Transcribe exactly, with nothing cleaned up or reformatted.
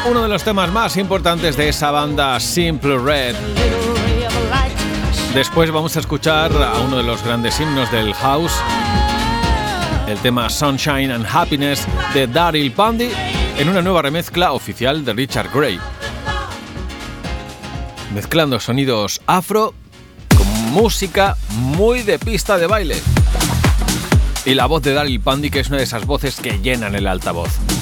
Uno de los temas más importantes de esa banda, Simple Red. Después vamos a escuchar a uno de los grandes himnos del house, el tema Sunshine and Happiness de Daryl Bundy, en una nueva remezcla oficial de Richard Gray, mezclando sonidos afro con música muy de pista de baile y la voz de Daryl Bundy, que es una de esas voces que llenan el altavoz.